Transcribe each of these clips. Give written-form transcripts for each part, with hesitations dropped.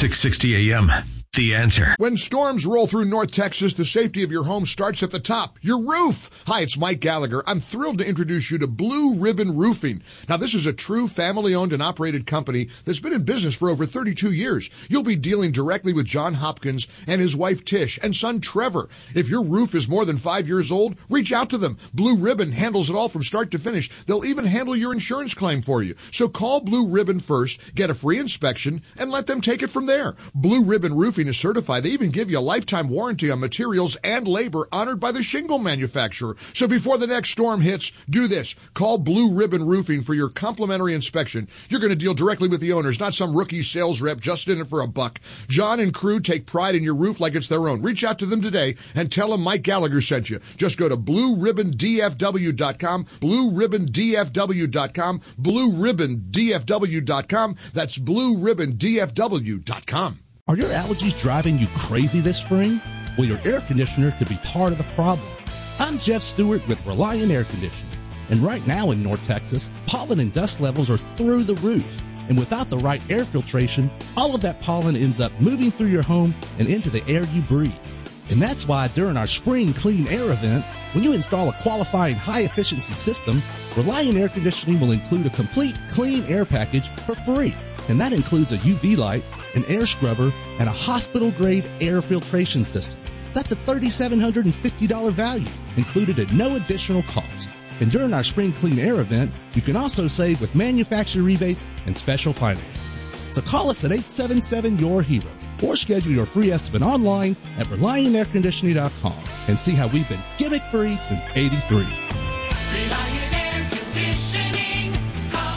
660 AM. The Answer. When storms roll through North Texas, the safety of your home starts at the top, your roof. Hi, it's Mike Gallagher. I'm thrilled to introduce you to Blue Ribbon Roofing. Now, this is a true family-owned and operated company that's been in business for over 32 years. You'll be dealing directly with John Hopkins and his wife Tish and son Trevor. If your roof is more than 5 years old, reach out to them. Blue Ribbon handles it all from start to finish. They'll even handle your insurance claim for you. So call Blue Ribbon first, get a free inspection, and let them take it from there. Blue Ribbon Roofing is certified. They even give you a lifetime warranty on materials and labor honored by the shingle manufacturer. So before the next storm hits, do this. Call Blue Ribbon Roofing for your complimentary inspection. You're going to deal directly with the owners, not some rookie sales rep just in it for a buck. John and crew take pride in your roof like it's their own. Reach out to them today and tell them Mike Gallagher sent you. Just go to BlueRibbonDFW.com, BlueRibbonDFW.com, BlueRibbonDFW.com. That's BlueRibbonDFW.com. Are your allergies driving you crazy this spring? Well, your air conditioner could be part of the problem. I'm Jeff Stewart with Reliant Air Conditioning. And right now in North Texas, pollen and dust levels are through the roof. And without the right air filtration, all of that pollen ends up moving through your home and into the air you breathe. And that's why during our Spring Clean Air event, when you install a qualifying high-efficiency system, Reliant Air Conditioning will include a complete clean air package for free. And that includes a UV light, an air scrubber, and a hospital-grade air filtration system. That's a $3,750 value, included at no additional cost. And during our Spring Clean Air event, you can also save with manufacturer rebates and special financing. So call us at 877-YOUR-HERO or schedule your free estimate online at ReliantAirConditioning.com and see how we've been gimmick-free since '83. Reliant Air Conditioning. Call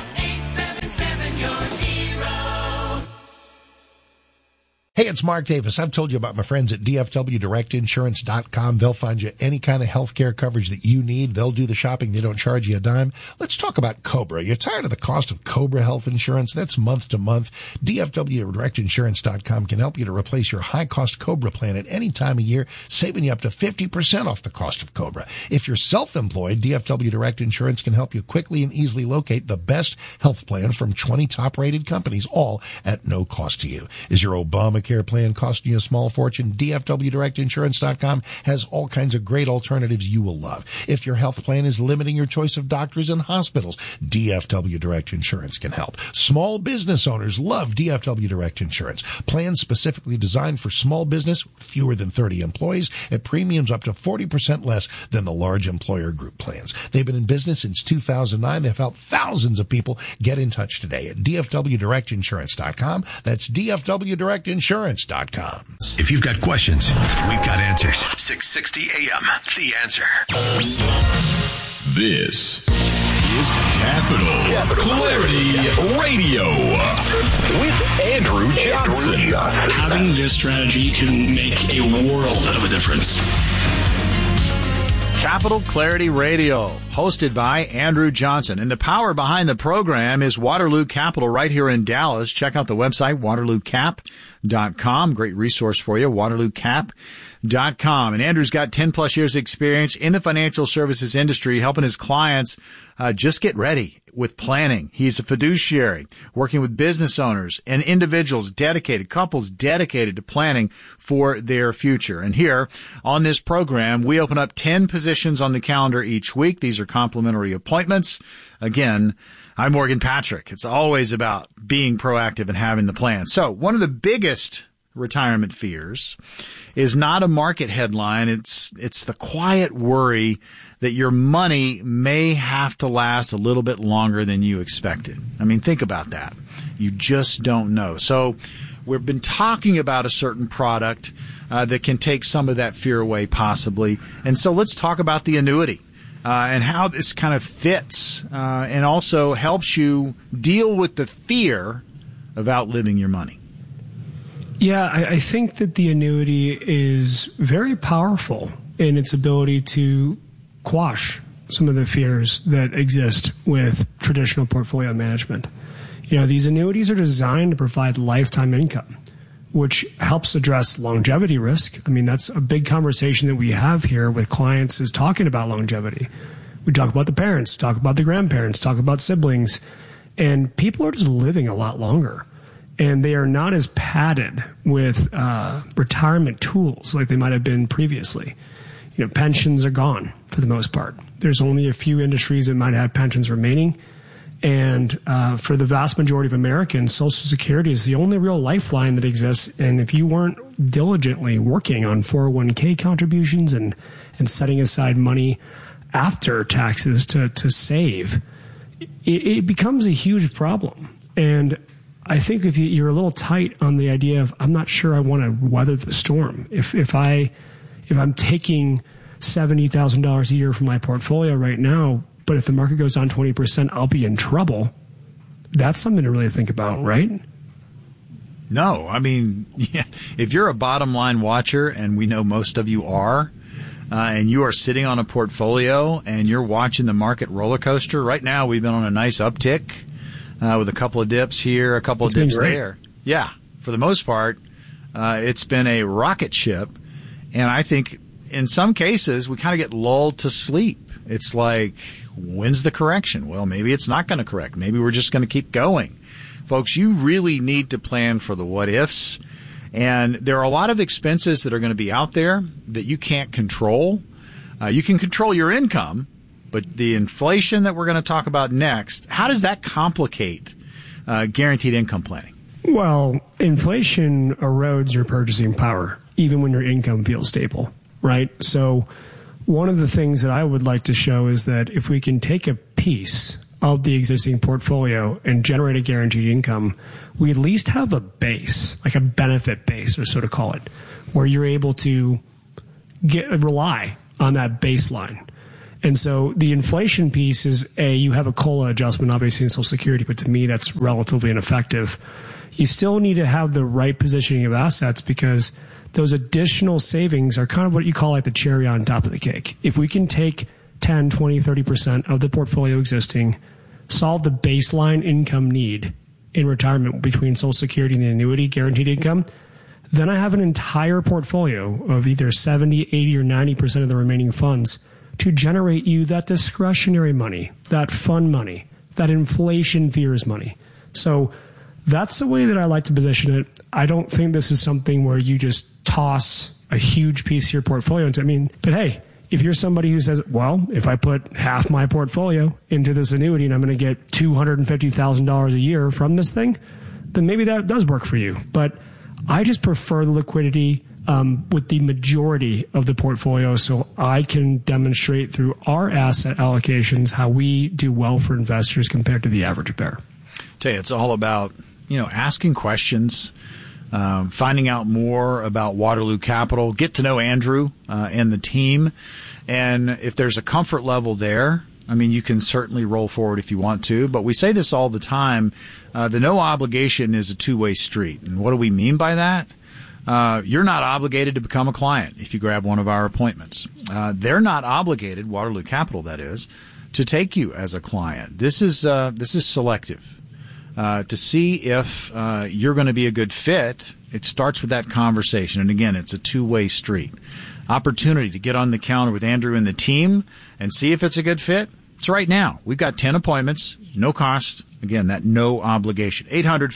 877-YOUR-HERO. Hey, it's Mark Davis. I've told you about my friends at DFWDirectInsurance.com. They'll find you any kind of healthcare coverage that you need. They'll do the shopping. They don't charge you a dime. Let's talk about Cobra. You're tired of the cost of Cobra health insurance? That's month to month. DFWDirectInsurance.com can help you to replace your high-cost Cobra plan at any time of year, saving you up to 50% off the cost of Cobra. If you're self-employed, DFW Direct Insurance can help you quickly and easily locate the best health plan from 20 top-rated companies, all at no cost to you. Is your Obamacare plan costing you a small fortune? DFWDirectInsurance.com has all kinds of great alternatives you will love. If your health plan is limiting your choice of doctors and hospitals, DFW Direct Insurance can help. Small business owners love DFW Direct Insurance. Plans specifically designed for small business, fewer than 30 employees, at premiums up to 40% less than the large employer group plans. They've been in business since 2009. They've helped thousands of people. Get in touch today at DFWDirectInsurance.com. That's DFWDirectInsurance.com. If you've got questions, we've got answers. 660 AM. The Answer. This is Capital Clarity Radio with Andrew Johnson. Having this strategy can make a world of a difference. Capital Clarity Radio, hosted by Andrew Johnson. And the power behind the program is Waterloo Capital right here in Dallas. Check out the website, waterloocap.com. Great resource for you, waterloocap.com. And Andrew's got 10 plus years experience in the financial services industry, helping his clients just get ready with planning. He's a fiduciary working with business owners and individuals dedicated, couples dedicated to planning for their future. And here on this program, we open up 10 positions on the calendar each week. These are complimentary appointments. Again, I'm Morgan Patrick. It's always about being proactive and having the plan. So one of the biggest retirement fears is not a market headline. It's the quiet worry that your money may have to last a little bit longer than you expected. I mean, think about that. You just don't know. So we've been talking about a certain product that can take some of that fear away possibly. And so let's talk about the annuity and how this kind of fits and also helps you deal with the fear of outliving your money. Yeah, I think that the annuity is very powerful in its ability to quash some of the fears that exist with traditional portfolio management. You know, these annuities are designed to provide lifetime income, which helps address longevity risk. I mean, that's a big conversation that we have here with clients, is talking about longevity. We talk about the parents, talk about the grandparents, talk about siblings, and people are just living a lot longer. and they are not as padded with retirement tools like they might have been previously. Pensions are gone for the most part. There's only a few industries that might have pensions remaining. And for the vast majority of Americans, Social Security is the only real lifeline that exists. And if you weren't diligently working on 401k contributions and setting aside money after taxes to save, it becomes a huge problem. And I think if you're a little tight on the idea of, I'm not sure I want to weather the storm. If I'm taking $70,000 a year from my portfolio right now, but if the market goes down 20%, I'll be in trouble. That's something to really think about, right? No, I mean, if you're a bottom line watcher, and we know most of you are, and you are sitting on a portfolio and you're watching the market roller coaster, right now we've been on a nice uptick with a couple of dips here, a couple of dips there. Yeah, for the most part, it's been a rocket ship. And I think in some cases, we kind of get lulled to sleep. It's like, when's the correction? Well, maybe it's not going to correct. Maybe we're just going to keep going. Folks, you really need to plan for the what ifs. And there are a lot of expenses that are going to be out there that you can't control. You can control your income, but the inflation that we're going to talk about next, how does that complicate guaranteed income planning? Well, inflation erodes your purchasing power, even when your income feels stable, right? So one of the things that I would like to show is that if we can take a piece of the existing portfolio and generate a guaranteed income, we at least have a base, like a benefit base, or so to call it, where you're able to rely on that baseline. And so the inflation piece is, you have a COLA adjustment, obviously, in Social Security, but to me, that's relatively ineffective. You still need to have the right positioning of assets, because those additional savings are kind of what you call like the cherry on top of the cake. If we can take 10, 20, 30% of the portfolio existing, solve the baseline income need in retirement between Social Security and the annuity guaranteed income, then I have an entire portfolio of either 70, 80, or 90% of the remaining funds to generate you that discretionary money, that fun money, that inflation fears money. So that's the way that I like to position it. I don't think this is something where you just toss a huge piece of your portfolio into. But hey, if you're somebody who says, well, if I put half my portfolio into this annuity and I'm going to get $250,000 a year from this thing, then maybe that does work for you. But I just prefer the liquidity with the majority of the portfolio, so I can demonstrate through our asset allocations how we do well for investors compared to the average bear. Tell you, it's all about asking questions, finding out more about Waterloo Capital, get to know Andrew and the team, and if there's a comfort level there, you can certainly roll forward if you want to. But we say this all the time: the no obligation is a two-way street. And what do we mean by that? You're not obligated to become a client if you grab one of our appointments. They're not obligated, Waterloo Capital that is, to take you as a client. This is selective. To see if you're going to be a good fit, it starts with that conversation. And again, it's a two-way street. Opportunity to get on the counter with Andrew and the team and see if it's a good fit. It's right now. We've got 10 appointments, no cost. Again, that no obligation.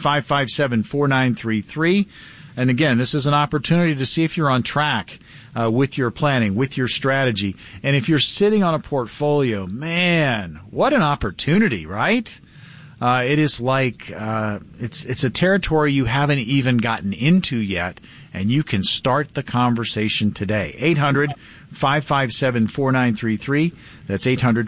800-557-4933. And again, this is an opportunity to see if you're on track with your planning, with your strategy. And if you're sitting on a portfolio, man, what an opportunity, right? It is like it's a territory you haven't even gotten into yet, and you can start the conversation today. 800-557-4933. That's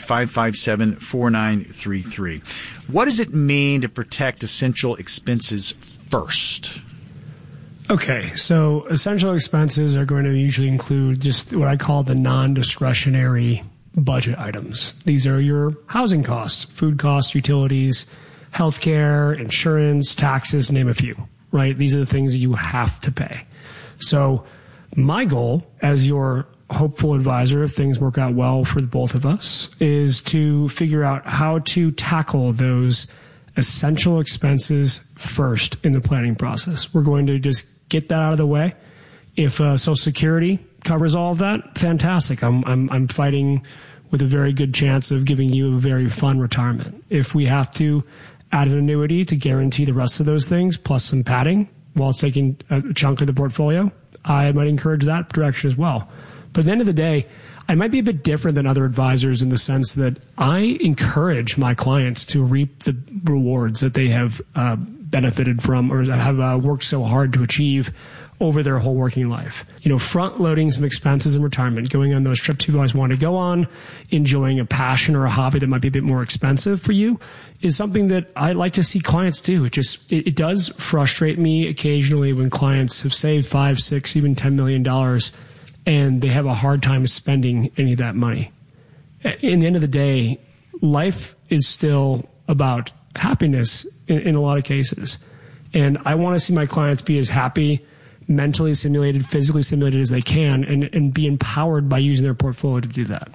800-557-4933. What does it mean to protect essential expenses first? Okay, so essential expenses are going to usually include just what I call the non-discretionary budget items. These are your housing costs, food costs, utilities, healthcare, insurance, taxes, name a few, right? These are the things that you have to pay. So my goal as your hopeful advisor, if things work out well for the both of us, is to figure out how to tackle those essential expenses first in the planning process. We're going to just get that out of the way. If Social Security covers all of that, fantastic. I'm fighting with a very good chance of giving you a very fun retirement. If we have to add an annuity to guarantee the rest of those things, plus some padding while it's taking a chunk of the portfolio, I might encourage that direction as well. But at the end of the day, I might be a bit different than other advisors in the sense that I encourage my clients to reap the rewards that they have benefited from or have worked so hard to achieve over their whole working life. Front loading some expenses in retirement, going on those trips you always want to go on, enjoying a passion or a hobby that might be a bit more expensive for you is something that I like to see clients do. It does frustrate me occasionally when clients have saved $5, $6, even $10 million and they have a hard time spending any of that money. In the end of the day, life is still about happiness in a lot of cases. And I want to see my clients be as happy, mentally stimulated, physically stimulated as they can, and be empowered by using their portfolio to do that.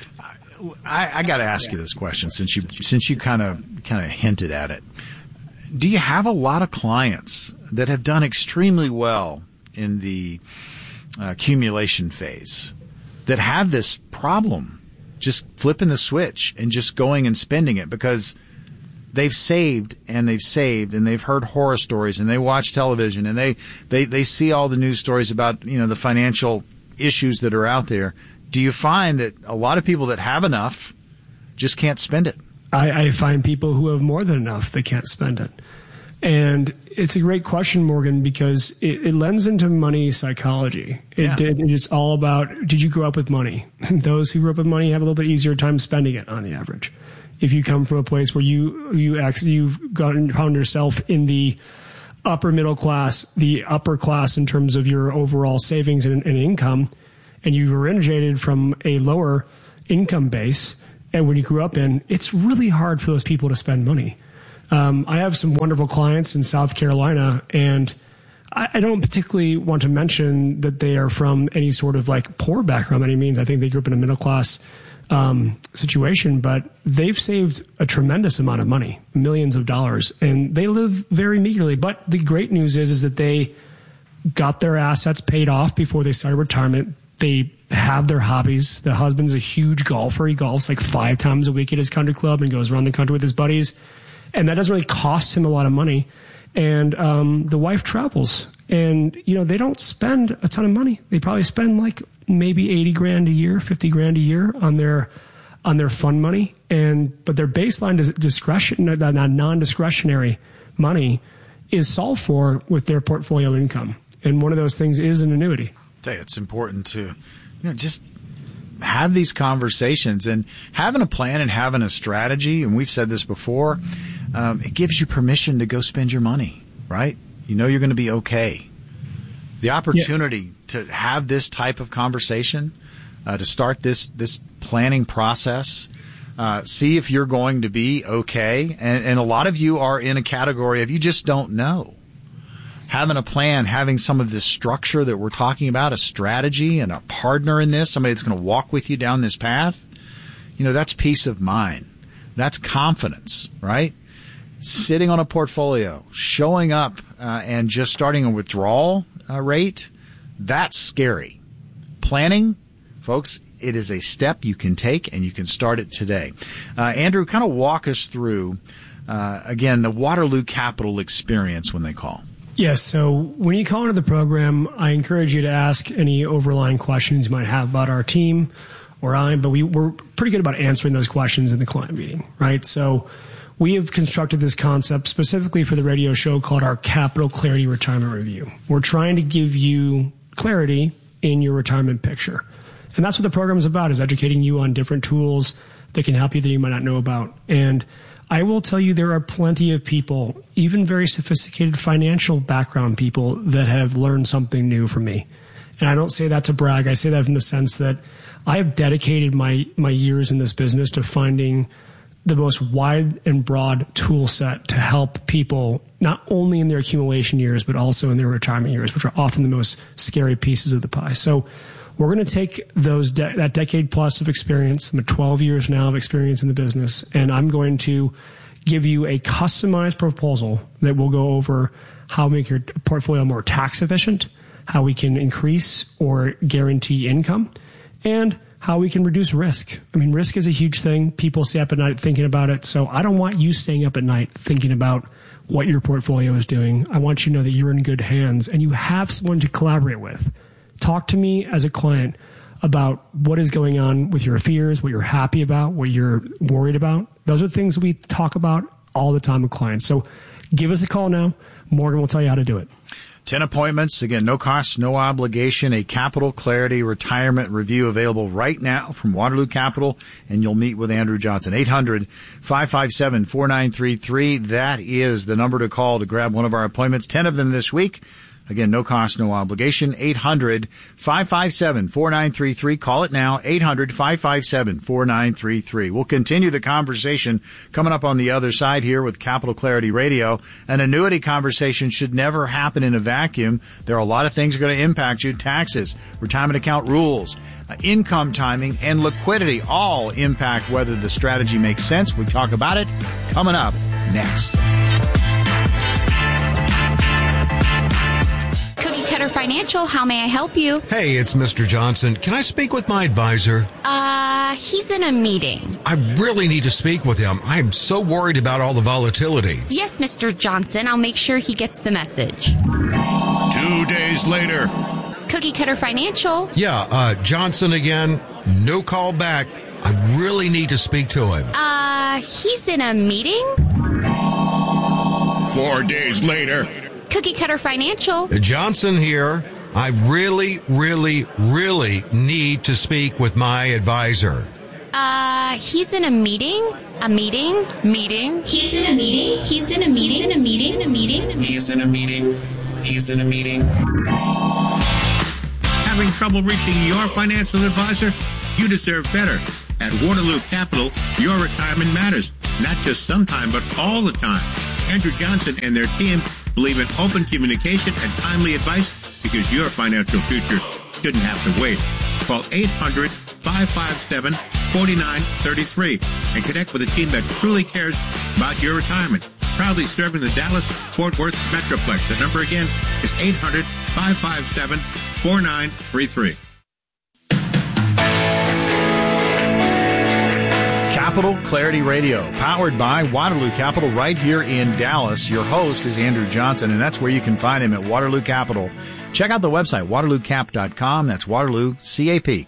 I got to ask you this question since you kind of hinted at it. Do you have a lot of clients that have done extremely well in the accumulation phase that have this problem, just flipping the switch and just going and spending it because they've saved and they've heard horror stories and they watch television and they see all the news stories about the financial issues that are out there? Do you find that a lot of people that have enough just can't spend it? I find people who have more than enough that can't spend it. And it's a great question, Morgan, because it lends into money psychology. It is all about, did you grow up with money? Those who grew up with money have a little bit easier time spending it on the average. If you come from a place where you've found yourself in the upper middle class, the upper class in terms of your overall savings and income, and you originated from a lower income base, and when you grew up in, it's really hard for those people to spend money. I have some wonderful clients in South Carolina, and I don't particularly want to mention that they are from any sort of poor background by any means. I think they grew up in a middle class situation, but they've saved a tremendous amount of money, millions of dollars, and they live very meagerly. But the great news is that they got their assets paid off before they started retirement. They have their hobbies. The husband's a huge golfer. He golfs 5 times a week at his country club and goes around the country with his buddies. And that doesn't really cost him a lot of money. And the wife travels. And, they don't spend a ton of money. They probably spend maybe $80,000 a year, $50,000 a year on their fund money. But their baseline non-discretionary money is solved for with their portfolio income. And one of those things is an annuity. It's important to just have these conversations and having a plan and having a strategy. And we've said this before. It gives you permission to go spend your money, right? You're going to be okay. The opportunity to have this type of conversation, to start this planning process, see if you're going to be okay. And a lot of you are in a category of you just don't know. Having a plan, having some of this structure that we're talking about, a strategy and a partner in this, somebody that's going to walk with you down this path, that's peace of mind. That's confidence, right? Sitting on a portfolio, showing up and just starting a withdrawal rate, that's scary. Planning, folks, it is a step you can take and you can start it today. Andrew, kind of walk us through, again, the Waterloo Capital experience when they call. Yes. So when you call into the program, I encourage you to ask any overlying questions you might have about our team or but we're pretty good about answering those questions in the client meeting, right? So we have constructed this concept specifically for the radio show called our Capital Clarity Retirement Review. We're trying to give you clarity in your retirement picture. And that's what the program is about, is educating you on different tools that can help you that you might not know about. And I will tell you there are plenty of people, even very sophisticated financial background people, that have learned something new from me. And I don't say that to brag. I say that in the sense that I have dedicated my years in this business to finding the most wide and broad tool set to help people, not only in their accumulation years, but also in their retirement years, which are often the most scary pieces of the pie. So we're going to take that decade plus of experience, 12 years now of experience in the business, and I'm going to give you a customized proposal that will go over how to make your portfolio more tax efficient, how we can increase or guarantee income, and how we can reduce risk. I mean, risk is a huge thing. People stay up at night thinking about it. So I don't want you staying up at night thinking about what your portfolio is doing. I want you to know that you're in good hands and you have someone to collaborate with. Talk to me as a client about what is going on with your fears, what you're happy about, what you're worried about. Those are things we talk about all the time with clients. So give us a call now. Morgan will tell you how to do it. 10 appointments. Again, no cost, no obligation. A Capital Clarity retirement review available right now from Waterloo Capital, and you'll meet with Andrew Johnson. 800-557-4933. That is the number to call to grab one of our appointments. 10 of them this week. Again, no cost, no obligation. 800-557-4933. Call it now. 800-557-4933. We'll continue the conversation coming up on the other side here with Capital Clarity Radio. An annuity conversation should never happen in a vacuum. There are a lot of things that are going to impact you. Taxes, retirement account rules, income timing, and liquidity all impact whether the strategy makes sense. We talk about it coming up next. Cutter Financial, how may I help you? Hey, it's Mr. Johnson. Can I speak with my advisor? He's in a meeting. I really need to speak with him. I'm so worried about all the volatility. Yes, Mr. Johnson, I'll make sure he gets the message. 2 days later. Cookie Cutter Financial. Yeah, Johnson again. No call back. I really need to speak to him. He's in a meeting? 4 days later. Cookie Cutter Financial. Johnson here. I really, really, really need to speak with my advisor. He's in a meeting? A meeting? Meeting? He's in a meeting? He's in a meeting? In a meeting? In a meeting? He's in a meeting. He's in a meeting. Having trouble reaching your financial advisor? You deserve better. At Waterloo Capital, your retirement matters. Not just sometime, but all the time. Andrew Johnson and their team believe in open communication and timely advice because your financial future shouldn't have to wait. Call 800-557-4933 and connect with a team that truly cares about your retirement. Proudly serving the Dallas-Fort Worth Metroplex. The number again is 800-557-4933. Capital Clarity Radio, powered by Waterloo Capital right here in Dallas. Your host is Andrew Johnson, and that's where you can find him at Waterloo Capital. Check out the website, waterloocap.com. That's Waterloo, C-A-P,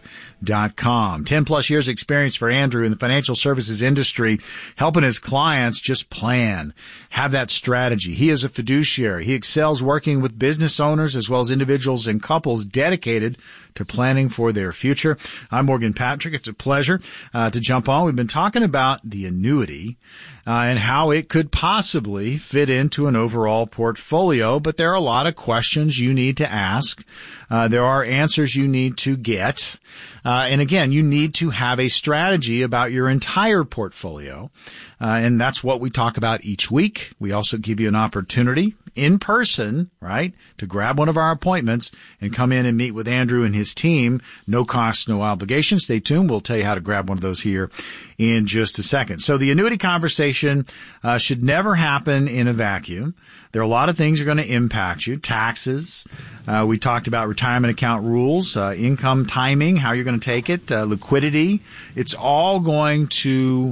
cap.com. 10 plus years experience for Andrew in the financial services industry, helping his clients just plan, have that strategy. He is a fiduciary. He excels working with business owners as well as individuals and couples dedicated to planning for their future. I'm Morgan Patrick. It's a pleasure to jump on. We've been talking about the annuity and how it could possibly fit into an overall portfolio, but there are a lot of questions you need to ask. There are answers you need to get. And again, you need to have a strategy about your entire portfolio. And that's what we talk about each week. We also give you an opportunity in person, right, to grab one of our appointments and come in and meet with Andrew and his team. No cost, no obligation. Stay tuned. We'll tell you how to grab one of those here in just a second. So the annuity conversation should never happen in a vacuum. There are a lot of things that are going to impact you. Taxes. We talked about retirement account rules, income timing, how you're going to take it, liquidity. It's all going to,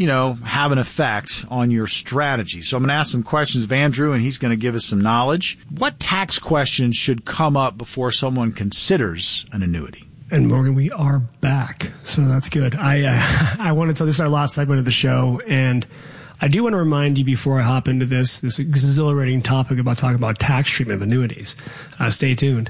have an effect on your strategy. So I'm going to ask some questions of Andrew, and he's going to give us some knowledge. What tax questions should come up before someone considers an annuity? And Morgan, we are back, so that's good. I want to tell this is our last segment of the show, and I do want to remind you before I hop into this exhilarating topic about talking about tax treatment of annuities. Stay tuned.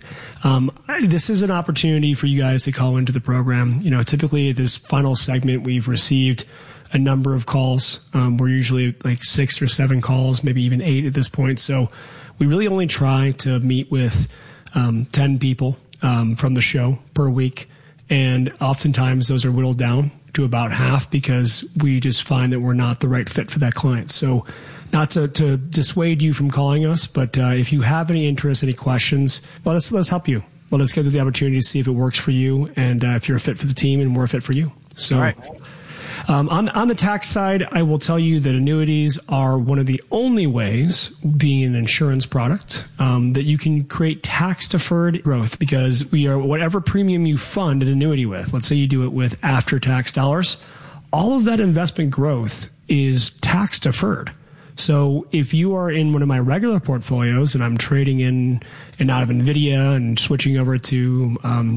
This is an opportunity for you guys to call into the program. Typically this final segment, we've received a number of calls. We're usually like 6 or 7 calls, maybe even 8 at this point. So we really only try to meet with 10 people from the show per week. And oftentimes those are whittled down to about half because we just find that we're not the right fit for that client. So not to dissuade you from calling us, but if you have any interest, any questions, let's help you. Let us get to the opportunity to see if it works for you and if you're a fit for the team and we're a fit for you. So, all right. On the tax side, I will tell you that annuities are one of the only ways, being an insurance product, that you can create tax-deferred growth, because whatever premium you fund an annuity with, let's say you do it with after-tax dollars, all of that investment growth is tax-deferred. So if you are in one of my regular portfolios and I'm trading in and out of NVIDIA and switching over to,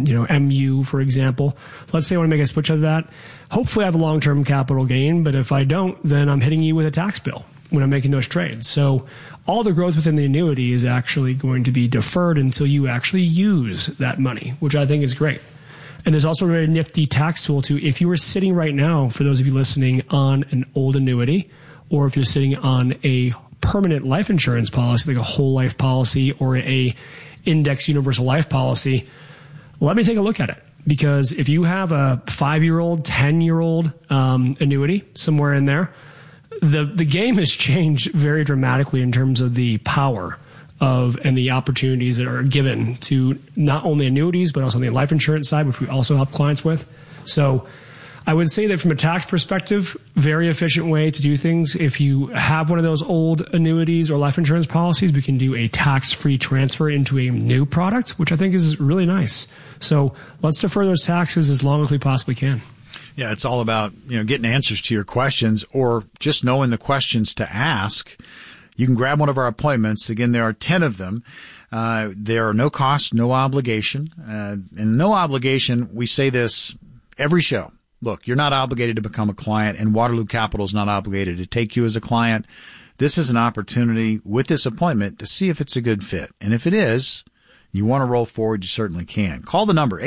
MU, for example, let's say I want to make a switch of that. Hopefully I have a long-term capital gain, but if I don't, then I'm hitting you with a tax bill when I'm making those trades. So all the growth within the annuity is actually going to be deferred until you actually use that money, which I think is great. And there's also a very nifty tax tool too. If you were sitting right now, for those of you listening, on an old annuity, or if you're sitting on a permanent life insurance policy, like a whole life policy or a index universal life policy, let me take a look at it. Because if you have a 5-year-old, 10-year-old annuity somewhere in there, the game has changed very dramatically in terms of the power of and the opportunities that are given to not only annuities, but also on the life insurance side, which we also help clients with. So I would say that from a tax perspective, very efficient way to do things. If you have one of those old annuities or life insurance policies, we can do a tax-free transfer into a new product, which I think is really nice. So let's defer those taxes as long as we possibly can. Yeah, it's all about, getting answers to your questions or just knowing the questions to ask. You can grab one of our appointments. Again, there are 10 of them. There are no cost, no obligation. And no obligation, we say this every show. Look, you're not obligated to become a client, and Waterloo Capital is not obligated to take you as a client. This is an opportunity with this appointment to see if it's a good fit. And if it is, you want to roll forward, you certainly can. Call the number,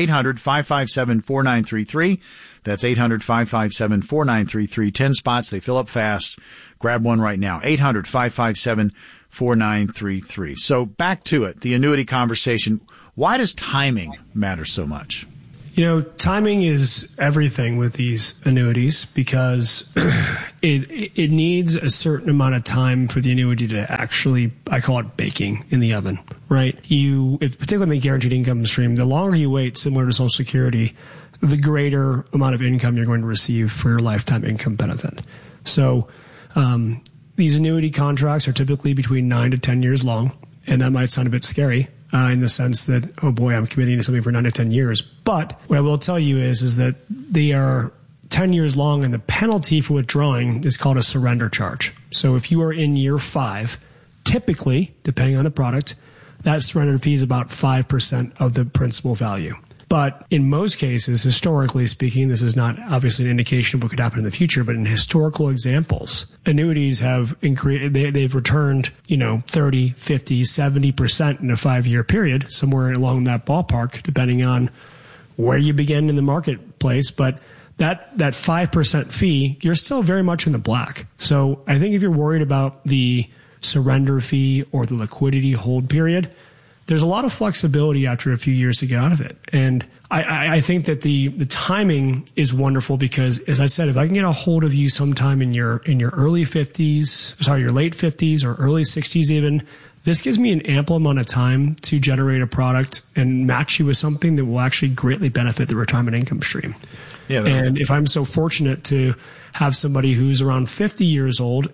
800-557-4933. That's 800-557-4933. 10 spots. They fill up fast. Grab one right now. 800-557-4933. So back to it, the annuity conversation. Why does timing matter so much? Timing is everything with these annuities because it needs a certain amount of time for the annuity to actually, I call it baking in the oven, right? Particularly in the guaranteed income stream, the longer you wait, similar to Social Security, the greater amount of income you're going to receive for your lifetime income benefit. So these annuity contracts are typically between 9 to 10 years long, and that might sound a bit scary. In the sense that, oh boy, I'm committing to something for 9 to 10 years. But what I will tell you is that they are 10 years long, and the penalty for withdrawing is called a surrender charge. So if you are in year 5, typically, depending on the product, that surrender fee is about 5% of the principal value. But in most cases, historically speaking, this is not obviously an indication of what could happen in the future, but in historical examples, annuities have they've returned, 30, 50, 70% in a 5-year period, somewhere along that ballpark, depending on where you begin in the marketplace. But that 5% fee, you're still very much in the black. So I think if you're worried about the surrender fee or the liquidity hold period, there's a lot of flexibility after a few years to get out of it. And I think that the timing is wonderful because, as I said, if I can get a hold of you sometime in your early 50s, your late 50s or early 60s even, this gives me an ample amount of time to generate a product and match you with something that will actually greatly benefit the retirement income stream. Yeah, and if I'm so fortunate to have somebody who's around 50 years old,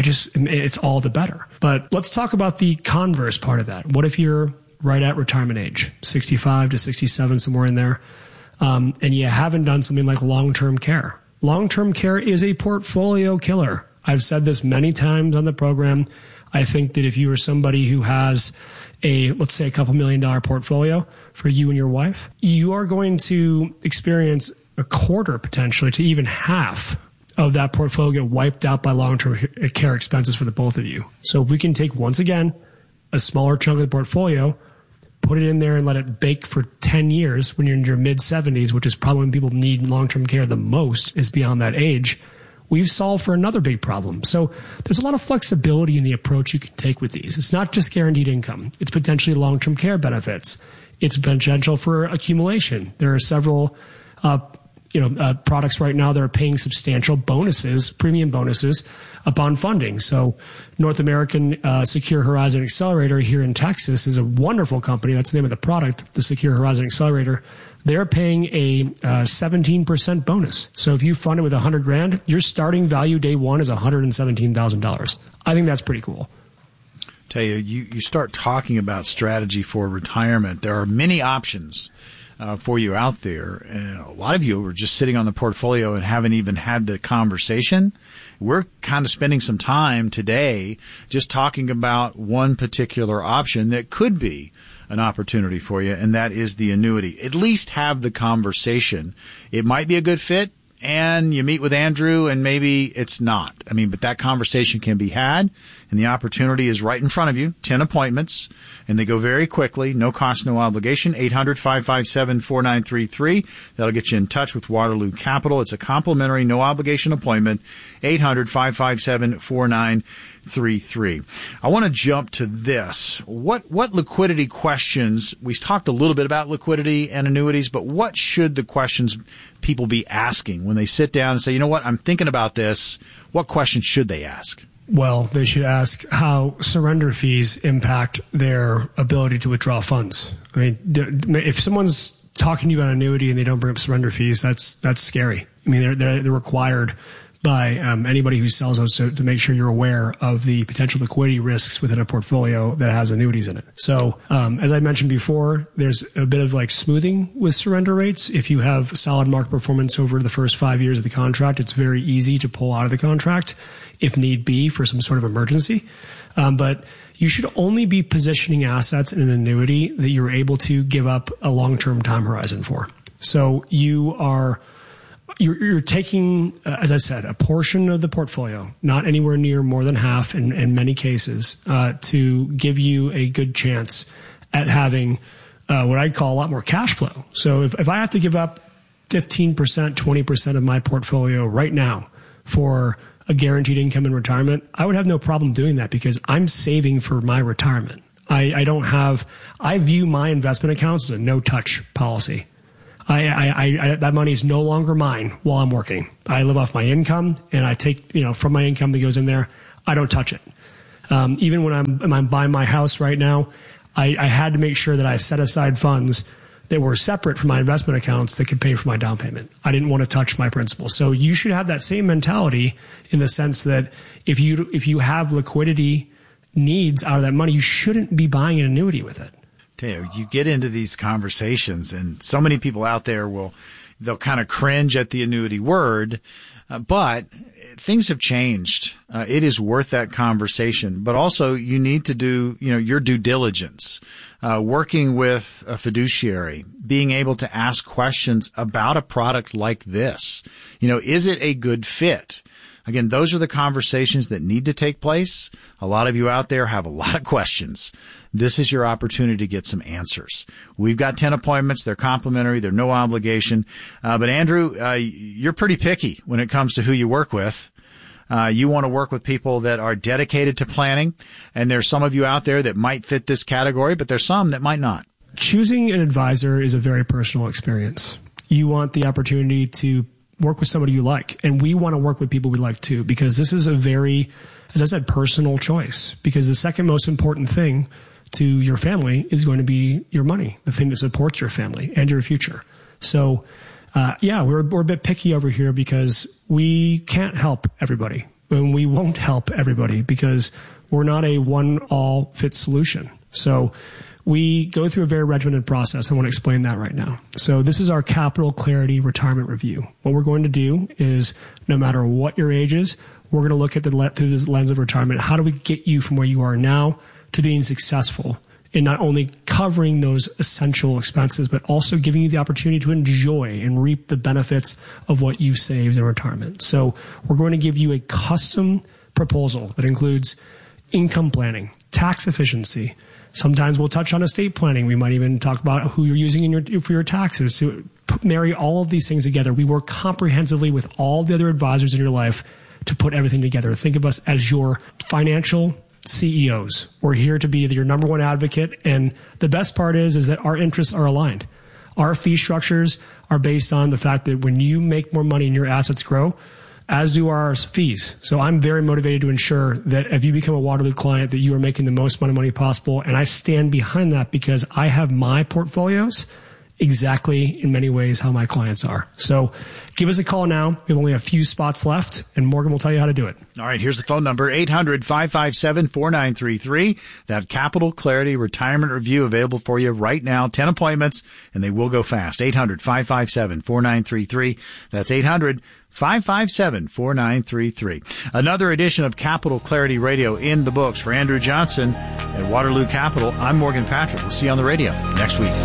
it's all the better. But let's talk about the converse part of that. What if you're right at retirement age, 65 to 67, somewhere in there, and you haven't done something like long-term care? Long-term care is a portfolio killer. I've said this many times on the program. I think that if you are somebody who has let's say a couple $1 million portfolio for you and your wife, you are going to experience a quarter, potentially, to even half of that portfolio get wiped out by long-term care expenses for the both of you. So if we can take, once again, a smaller chunk of the portfolio, put it in there and let it bake for 10 years when you're in your mid-70s, which is probably when people need long-term care the most, is beyond that age, we've solved for another big problem. So there's a lot of flexibility in the approach you can take with these. It's not just guaranteed income. It's potentially long-term care benefits. It's potential for accumulation. There are several products right now that are paying substantial bonuses, premium bonuses upon funding. So North American Secure Horizon Accelerator here in Texas is a wonderful company. That's the name of the product, the Secure Horizon Accelerator. They're paying a 17% bonus. So if you fund it with $100,000, your starting value day one is $117,000. I think that's pretty cool. Tell you, you start talking about strategy for retirement. There are many options for you out there. And a lot of you are just sitting on the portfolio and haven't even had the conversation. We're kind of spending some time today just talking about one particular option that could be an opportunity for you, and that is the annuity. At least have the conversation. It might be a good fit, and you meet with Andrew, and maybe it's not. But that conversation can be had, and the opportunity is right in front of you. 10 appointments, and they go very quickly. No cost, no obligation. 800-557-4933. That'll get you in touch with Waterloo Capital. It's a complimentary, no obligation appointment. 800-557-4933. I want to jump to this. What liquidity questions? We talked a little bit about liquidity and annuities, but what should the questions people be asking when they sit down and say, you know what, I'm thinking about this? What questions should they ask? Well, they should ask how surrender fees impact their ability to withdraw funds. If someone's talking to you about annuity and they don't bring up surrender fees, that's scary. They're required by anybody who sells those to make sure you're aware of the potential liquidity risks within a portfolio that has annuities in it. So as I mentioned before, there's a bit of smoothing with surrender rates. If you have solid market performance over the first 5 years of the contract, it's very easy to pull out of the contract if need be for some sort of emergency. But you should only be positioning assets in an annuity that you're able to give up a long-term time horizon for. So you're taking, as I said, a portion of the portfolio, not anywhere near more than half in many cases, to give you a good chance at having what I'd call a lot more cash flow. So if I have to give up 15%, 20% of my portfolio right now for a guaranteed income in retirement, I would have no problem doing that because I'm saving for my retirement. I view my investment accounts as a no-touch policy. That money is no longer mine while I'm working. I live off my income, and I take, from my income that goes in there, I don't touch it. Even when I'm buying my house right now, I had to make sure that I set aside funds that were separate from my investment accounts that could pay for my down payment. I didn't want to touch my principal. So you should have that same mentality in the sense that if you have liquidity needs out of that money, you shouldn't be buying an annuity with it. You get into these conversations, and so many people out there they'll kind of cringe at the annuity word, but things have changed. It is worth that conversation, but also you need to do, your due diligence, working with a fiduciary, being able to ask questions about a product like this. Is it a good fit? Again, those are the conversations that need to take place. A lot of you out there have a lot of questions. This is your opportunity to get some answers. We've got 10 appointments. They're complimentary. They're no obligation. But Andrew, you're pretty picky when it comes to who you work with. You want to work with people that are dedicated to planning. And there's some of you out there that might fit this category, but there's some that might not. Choosing an advisor is a very personal experience. You want the opportunity to work with somebody you like. And we want to work with people we like too, because this is a very, as I said, personal choice. Because the second most important thing to your family is going to be your money, the thing that supports your family and your future. So, we're a bit picky over here because we can't help everybody. And we won't help everybody because we're not a one-all-fit solution. So we go through a very regimented process. I want to explain that right now. So this is our Capital Clarity Retirement Review. What we're going to do is, no matter what your age is, we're going to look at through this lens of retirement. How do we get you from where you are now to being successful in not only covering those essential expenses, but also giving you the opportunity to enjoy and reap the benefits of what you've saved in retirement. So we're going to give you a custom proposal that includes income planning, tax efficiency. Sometimes we'll touch on estate planning. We might even talk about who you're using for your taxes. To marry all of these things together, we work comprehensively with all the other advisors in your life to put everything together. Think of us as your financial CEOs. We're here to be your number one advocate. And the best part is that our interests are aligned. Our fee structures are based on the fact that when you make more money and your assets grow, as do our fees. So I'm very motivated to ensure that if you become a Waterloo client, that you are making the most amount of money possible. And I stand behind that because I have my portfolios exactly in many ways how my clients are. So give us a call now. We have only a few spots left, and Morgan will tell you how to do it. All right, here's the phone number, 800-557-4933. That Capital Clarity Retirement Review available for you right now. 10 appointments, and they will go fast. 800-557-4933. That's 800-557-4933. Another edition of Capital Clarity Radio in the books. For Andrew Johnson at Waterloo Capital, I'm Morgan Patrick. We'll see you on the radio next week.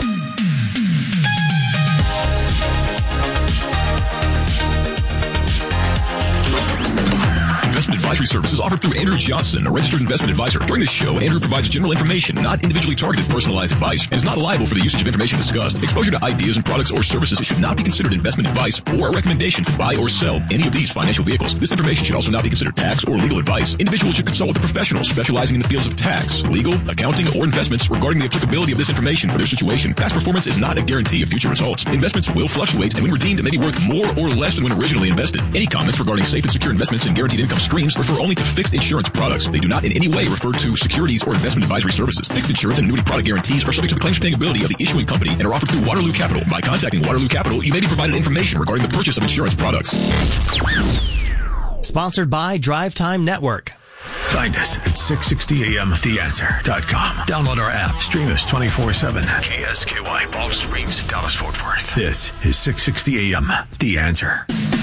Investment advisory services offered through Andrew Johnson, a registered investment advisor. During this show, Andrew provides general information, not individually targeted personalized advice, and is not liable for the usage of information discussed. Exposure to ideas and products or services should not be considered investment advice or a recommendation to buy or sell any of these financial vehicles. This information should also not be considered tax or legal advice. Individuals should consult with a professional specializing in the fields of tax, legal, accounting, or investments regarding the applicability of this information for their situation. Past performance is not a guarantee of future results. Investments will fluctuate, and when redeemed, it may be worth more or less than when originally invested. Any comments regarding safe and secure investments and guaranteed income streams refer only to fixed insurance products. They do not in any way refer to securities or investment advisory services. Fixed insurance and annuity product guarantees are subject to the claims paying ability of the issuing company and are offered through Waterloo Capital. By contacting Waterloo Capital, you may be provided information regarding the purchase of insurance products. Sponsored by Drive Time Network. Find us at 660amtheanswer.com. Download our app. Stream us 24/7. KSKY, Palm Springs, Dallas, Fort Worth. This is 660 AM, The Answer.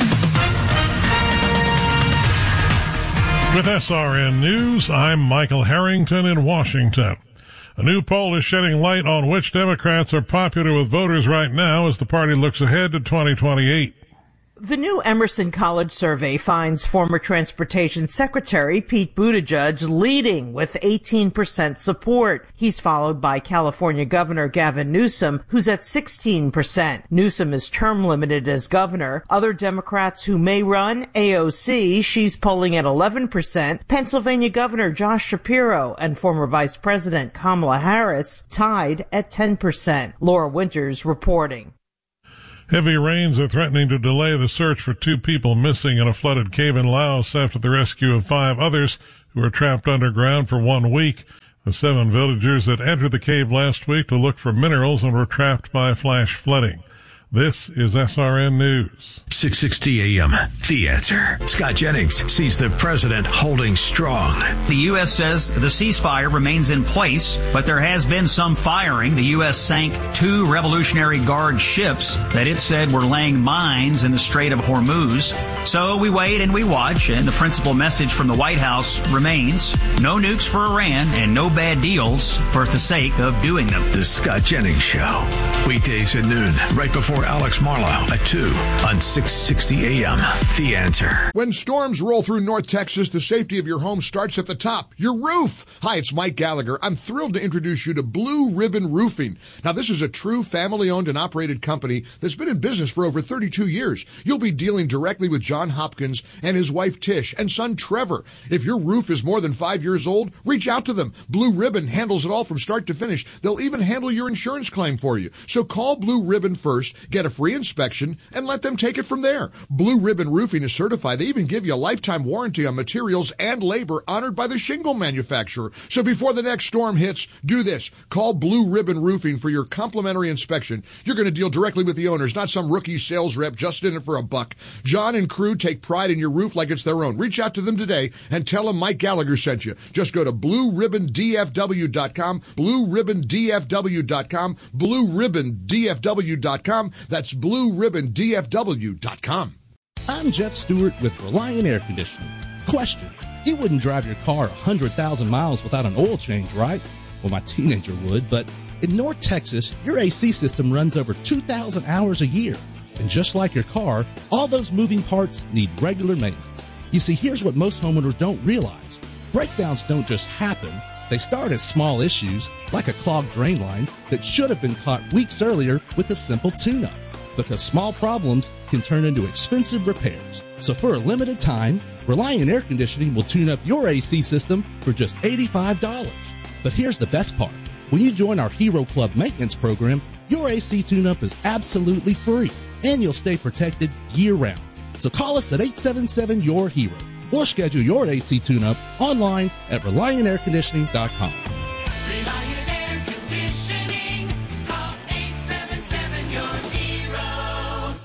With SRN News, I'm Michael Harrington in Washington. A new poll is shedding light on which Democrats are popular with voters right now as the party looks ahead to 2028. The new Emerson College survey finds former Transportation Secretary Pete Buttigieg leading with 18% support. He's followed by California Governor Gavin Newsom, who's at 16%. Newsom is term limited as governor. Other Democrats who may run, AOC, she's polling at 11%. Pennsylvania Governor Josh Shapiro and former Vice President Kamala Harris tied at 10%. Laura Winters reporting. Heavy rains are threatening to delay the search for 2 people missing in a flooded cave in Laos after the rescue of 5 others who were trapped underground for 1 week. The 7 villagers that entered the cave last week to look for minerals and were trapped by flash flooding. This is SRN News. 660 AM, The Answer. Scott Jennings sees the president holding strong. The U.S. says the ceasefire remains in place, but there has been some firing. The U.S. sank 2 Revolutionary Guard ships that it said were laying mines in the Strait of Hormuz. So we wait and we watch, and the principal message from the White House remains: no nukes for Iran and no bad deals for the sake of doing them. The Scott Jennings Show. Weekdays at noon, right before Alex Marlowe at 2 on 660 AM. The Answer. When storms roll through North Texas, the safety of your home starts at the top, your roof. Hi, it's Mike Gallagher. I'm thrilled to introduce you to Blue Ribbon Roofing. Now, this is a true family-owned and operated company that's been in business for over 32 years. You'll be dealing directly with John Hopkins and his wife Tish and son Trevor. If your roof is more than 5 years old, reach out to them. Blue Ribbon handles it all from start to finish. They'll even handle your insurance claim for you. So call Blue Ribbon first, get a free inspection, and let them take it from there. Blue Ribbon Roofing is certified. They even give you a lifetime warranty on materials and labor honored by the shingle manufacturer. So before the next storm hits, do this. Call Blue Ribbon Roofing for your complimentary inspection. You're going to deal directly with the owners, not some rookie sales rep just in it for a buck. John and crew take pride in your roof like it's their own. Reach out to them today and tell them Mike Gallagher sent you. Just go to BlueRibbonDFW.com, BlueRibbonDFW.com, BlueRibbonDFW.com. That's BlueRibbonDFW.com. I'm Jeff Stewart with Reliant Air Conditioning. Question: you wouldn't drive your car 100,000 miles without an oil change, right? Well, my teenager would, but in North Texas, your AC system runs over 2,000 hours a year. And just like your car, all those moving parts need regular maintenance. You see, here's what most homeowners don't realize. Breakdowns don't just happen. They start as small issues, like a clogged drain line that should have been caught weeks earlier with a simple tune-up. Because small problems can turn into expensive repairs. So for a limited time, Reliant Air Conditioning will tune up your AC system for just $85. But here's the best part. When you join our Hero Club maintenance program, your AC tune-up is absolutely free, and you'll stay protected year-round. So call us at 877-YOUR-HERO or schedule your AC tune-up online at ReliantAirConditioning.com. Reliant Air Conditioning. Call 877-YOUR-HERO.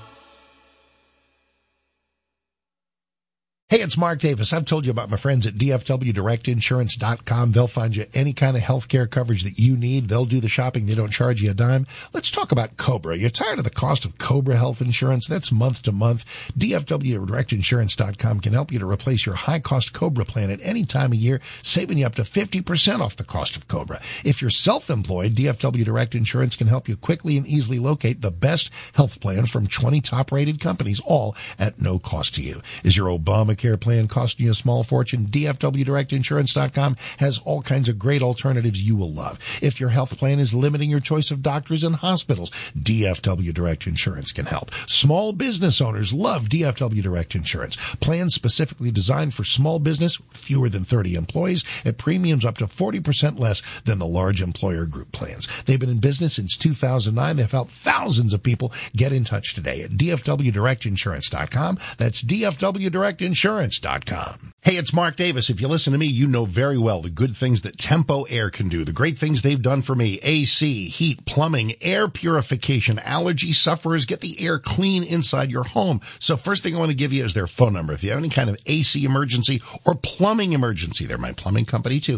Hey, it's Mark Davis. I've told you about my friends at DFWDirectInsurance.com. They'll find you any kind of health care coverage that you need. They'll do the shopping. They don't charge you a dime. Let's talk about Cobra. You're tired of the cost of Cobra health insurance? That's month to month. DFWDirectInsurance.com can help you to replace your high-cost Cobra plan at any time of year, saving you up to 50% off the cost of Cobra. If you're self-employed, DFW Direct Insurance can help you quickly and easily locate the best health plan from 20 top-rated companies, all at no cost to you. Is your Obamacare plan costing you a small fortune? DFWDirectInsurance.com has all kinds of great alternatives you will love. If your health plan is limiting your choice of doctors and hospitals, DFW Direct Insurance can help. Small business owners love DFW Direct Insurance. Plans specifically designed for small business, fewer than 30 employees, at premiums up to 40% less than the large employer group plans. They've been in business since 2009. They've helped thousands of people. Get in touch today at DFWDirectInsurance.com. That's DFWDirectInsurance.com. Hey, it's Mark Davis. If you listen to me, you know very well the good things that Tempo Air can do, the great things they've done for me. AC, heat, plumbing, air purification. Allergy sufferers get the air clean inside your home. So first thing I want to give you is their phone number. If you have any kind of AC emergency or plumbing emergency, they're my plumbing company too,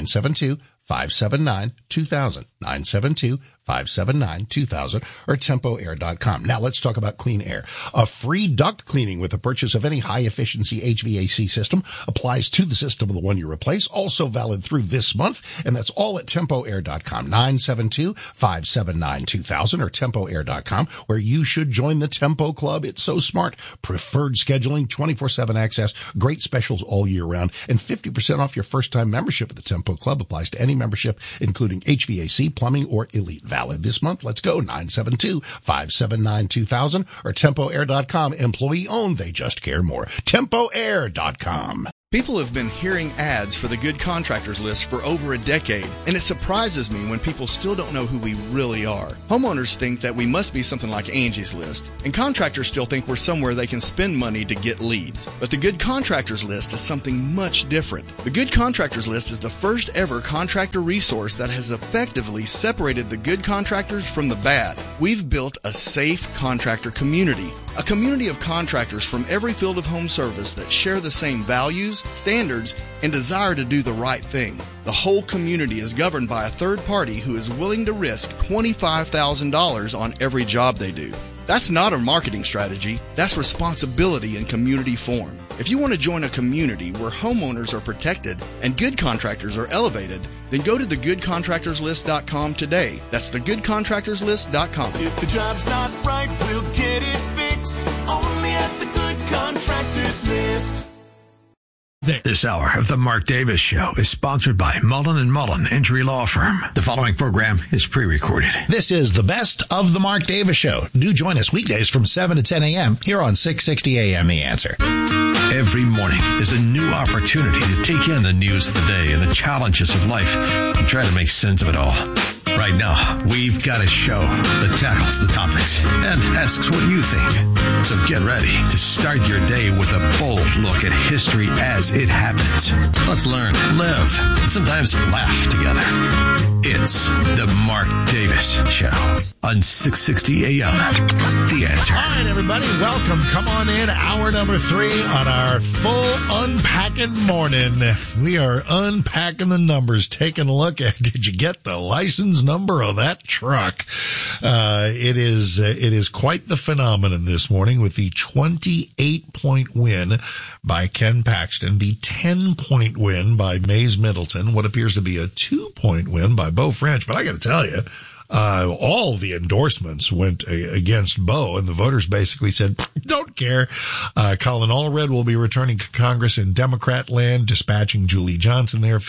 972-579-2000, 972-579-2000, or TempoAir.com. Now let's talk about Clean Air. A free duct cleaning with the purchase of any high-efficiency HVAC system applies to the system of the one you replace, also valid through this month, and that's all at TempoAir.com, 972-579-2000, or TempoAir.com, where you should join the Tempo Club. It's so smart. Preferred scheduling, 24/7 access, great specials all year round, and 50% off your first-time membership at the Tempo Club applies to any membership, including HVAC, plumbing, or Elite. Valid this month. Let's go. 972-579-2000 or TempoAir.com. Employee owned. They just care more. TempoAir.com. People have been hearing ads for the Good Contractors List for over a decade, and it surprises me when people still don't know who we really are. Homeowners think that we must be something like Angie's List, and contractors still think we're somewhere they can spend money to get leads. But the Good Contractors List is something much different. The Good Contractors List is the first ever contractor resource that has effectively separated the good contractors from the bad. We've built a safe contractor community. A community of contractors from every field of home service that share the same values, standards, and desire to do the right thing. The whole community is governed by a third party who is willing to risk $25,000 on every job they do. That's not a marketing strategy. That's responsibility in community form. If you want to join a community where homeowners are protected and good contractors are elevated, then go to thegoodcontractorslist.com today. That's thegoodcontractorslist.com. If the job's not right, we'll get it fixed. Only at the Good Contractors List. This hour of the Mark Davis Show is sponsored by Mullen & Mullen Injury Law Firm. The following program is pre-recorded. This is the best of the Mark Davis Show. Do join us weekdays from 7 to 10 a.m. here on 660 a.m. The Answer. Every morning is a new opportunity to take in the news of the day and the challenges of life and try to make sense of it all. Right now, we've got a show that tackles the topics and asks what you think. So get ready to start your day with a bold look at history as it happens. Let's learn, live, and sometimes laugh together. It's the Mark Davis Show on 660 AM. The Answer. All right, everybody, welcome. Come on in. Hour number 3 on our full unpacking morning. We are unpacking the numbers, taking a look at, did you get the license number of that truck? It is quite the phenomenon this morning with the 28-point win by Ken Paxton, the 10-point win by Mays Middleton, what appears to be a 2-point win by Beau French. But I got to tell you, all the endorsements went against Beau, and the voters basically said, don't care. Colin Allred will be returning to Congress in Democrat land, dispatching Julie Johnson there,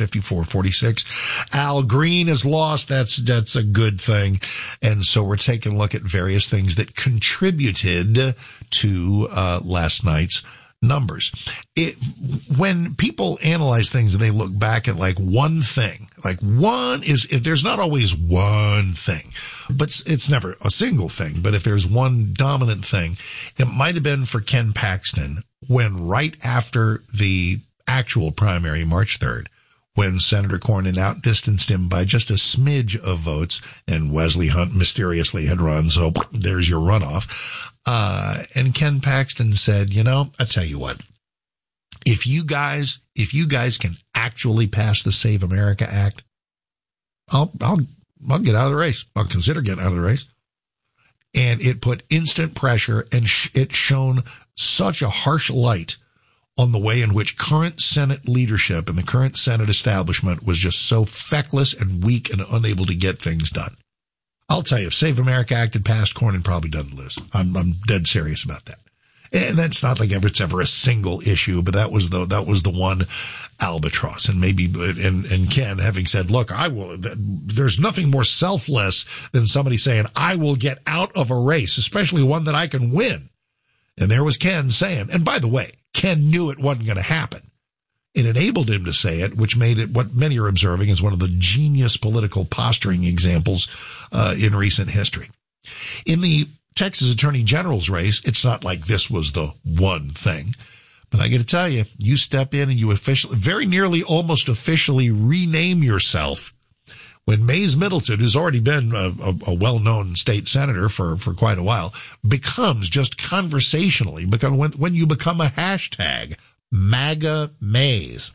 54-46. Al Green is lost. That's a good thing. And so we're taking a look at various things that contributed to last night's numbers. When people analyze things and they look back at like one thing, there's not always one thing, but it's never a single thing. But if there's one dominant thing, it might have been for Ken Paxton when right after the actual primary, March 3rd, when Senator Cornyn outdistanced him by just a smidge of votes and Wesley Hunt mysteriously had run. So there's your runoff. And Ken Paxton said, I tell you what, if you guys can actually pass the Save America Act, I'll get out of the race. I'll consider getting out of the race. And it put instant pressure and it shone such a harsh light on the way in which current Senate leadership and the current Senate establishment was just so feckless and weak and unable to get things done. I'll tell you, if Save America Act had passed, Cornyn probably doesn't lose. I'm dead serious about that. And that's not like it's ever a single issue, but that was the one albatross. And maybe, and Ken having said, look, there's nothing more selfless than somebody saying, I will get out of a race, especially one that I can win. And there was Ken saying, and by the way, Ken knew it wasn't going to happen. It enabled him to say it, which made it what many are observing as one of the genius political posturing examples in recent history. In the Texas Attorney General's race, it's not like this was the one thing. But I got to tell you, you step in and you very nearly almost officially rename yourself when Mays Middleton, who's already been a well-known state senator for quite a while, becomes just conversationally, when you become a hashtag, MAGA Mays.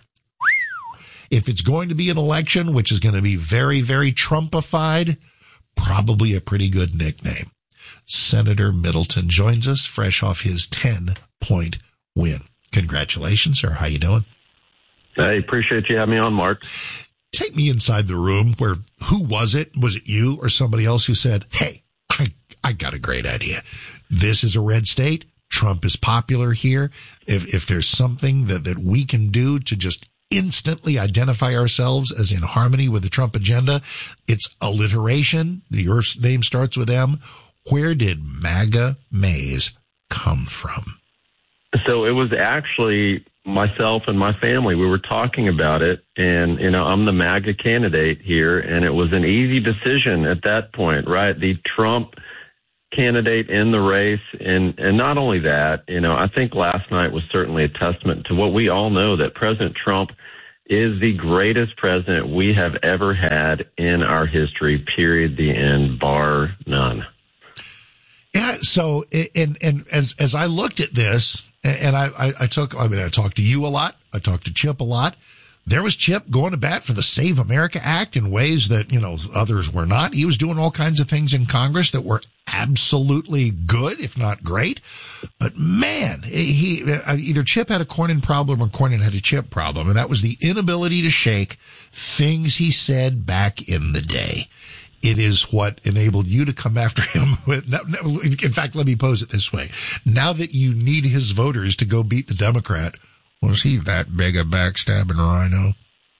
If it's going to be an election, which is going to be very, very Trumpified, probably a pretty good nickname. Senator Middleton joins us fresh off his 10-point win. Congratulations, sir. How you doing? Hey, appreciate you having me on, Mark. Take me inside the room where, who was it? Was it you or somebody else who said, hey, I got a great idea. This is a red state. Trump is popular here. If there's something that we can do to just instantly identify ourselves as in harmony with the Trump agenda, it's alliteration. Your name starts with M. Where did MAGA Mays come from? So it was actually myself and my family. We were talking about it, and, I'm the MAGA candidate here, and it was an easy decision at that point, right? The Trump candidate in the race, and not only that, I think last night was certainly a testament to what we all know, that President Trump is the greatest president we have ever had in our history, period, the end, bar none. Yeah, so, and as I looked at this, and I talked to you a lot, I talked to Chip a lot. There was Chip going to bat for the Save America Act in ways that, others were not. He was doing all kinds of things in Congress that were absolutely good, if not great. But man, either Chip had a Cornyn problem or Cornyn had a Chip problem. And that was the inability to shake things he said back in the day. It is what enabled you to come after him. In fact, let me pose it this way. Now that you need his voters to go beat the Democrat, was he that big a backstabbing rhino?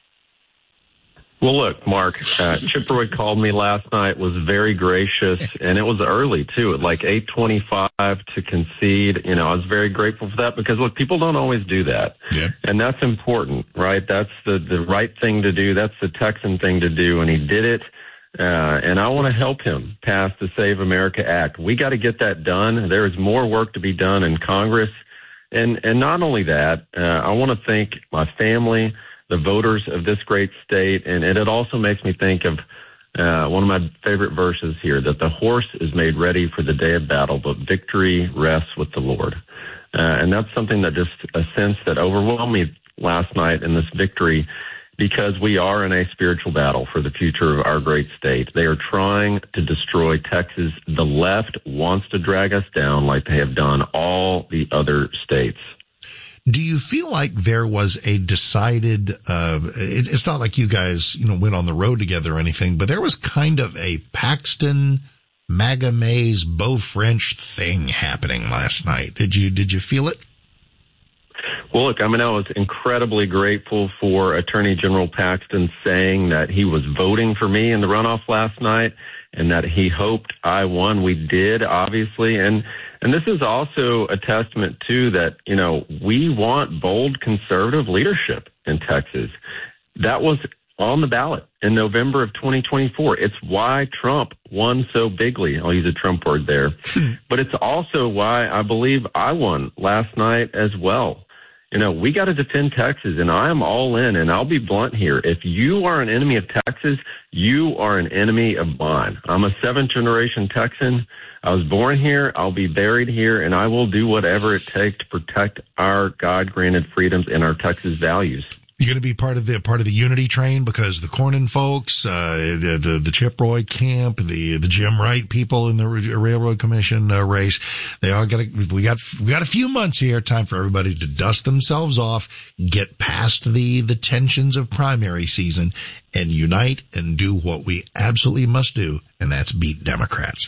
Well, look, Mark, Chip Roy called me last night, was very gracious, and it was early, too, at like 8:25 to concede. I was very grateful for that because, look, people don't always do that. Yeah. And that's important, right? That's the right thing to do. That's the Texan thing to do, and he did it. And I want to help him pass the Save America Act. We got to get that done. There is more work to be done in Congress. And not only that, I want to thank my family, the voters of this great state. And it also makes me think of one of my favorite verses here, that the horse is made ready for the day of battle, but victory rests with the Lord. And that's something that just a sense that overwhelmed me last night in this victory, because we are in a spiritual battle for the future of our great state. They are trying to destroy Texas. The left wants to drag us down like they have done all the other states. Do you feel like there was a decided, it's not like you guys, went on the road together or anything, but there was kind of a Paxton, MAGA Mays, Beau French thing happening last night. Did you feel it? Well, look, I was incredibly grateful for Attorney General Paxton saying that he was voting for me in the runoff last night and that he hoped I won. We did, obviously. And this is also a testament, too, that, we want bold conservative leadership in Texas. That was on the ballot in November of 2024. It's why Trump won so bigly. I'll use a Trump word there. But it's also why I believe I won last night as well. We got to defend Texas, and I am all in, and I'll be blunt here. If you are an enemy of Texas, you are an enemy of mine. I'm a seventh-generation Texan. I was born here. I'll be buried here, and I will do whatever it takes to protect our God-granted freedoms and our Texas values. You're going to be part of the Unity train because the Cornyn folks, the Chip Roy camp, the Jim Wright people in the Railroad Commission race, they all we got a few months here, time for everybody to dust themselves off, get past the tensions of primary season, and unite and do what we absolutely must do, and that's beat Democrats.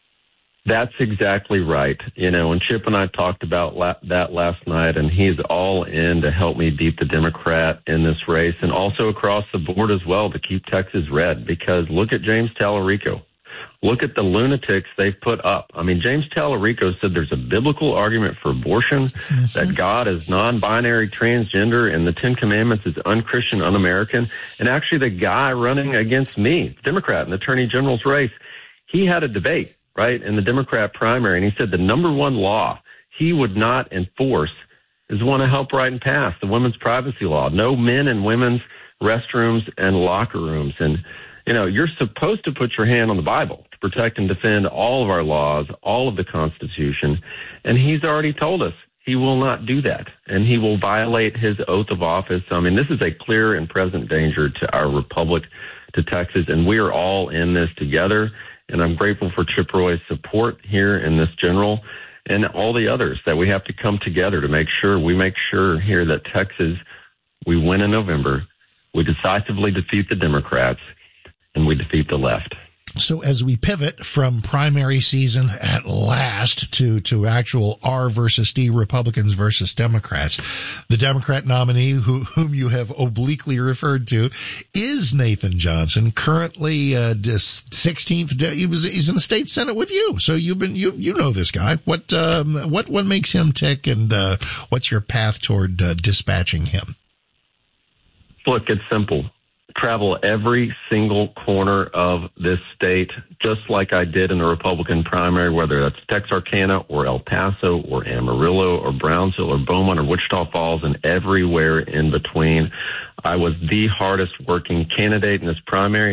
That's exactly right. And Chip and I talked about that last night, and he's all in to help me beat the Democrat in this race and also across the board as well to keep Texas red, because look at James Tallarico. Look at the lunatics they've put up. James Tallarico said there's a biblical argument for abortion, that God is non-binary transgender, and the Ten Commandments is unchristian, un-American. And actually the guy running against me, Democrat in the Attorney General's race, he had a debate, right, in the Democrat primary, and he said the number one law he would not enforce is the one to help write and pass, the women's privacy law. No men in women's restrooms and locker rooms. And, you're supposed to put your hand on the Bible to protect and defend all of our laws, all of the Constitution. And he's already told us he will not do that, and he will violate his oath of office. This is a clear and present danger to our republic, to Texas, and we are all in this together. And I'm grateful for Chip Roy's support here in this general and all the others that we have to come together to make sure here that Texas, we win in November, we decisively defeat the Democrats, and we defeat the left. So as we pivot from primary season at last to actual R versus D, Republicans versus Democrats, the Democrat nominee whom you have obliquely referred to is Nathan Johnson, currently 16th. He's in the state Senate with you. So you know this guy. What makes him tick, and what's your path toward dispatching him? Look, it's simple. Travel every single corner of this state, just like I did in the Republican primary, whether that's Texarkana or El Paso or Amarillo or Brownsville or Beaumont or Wichita Falls and everywhere in between. I was the hardest working candidate in this primary.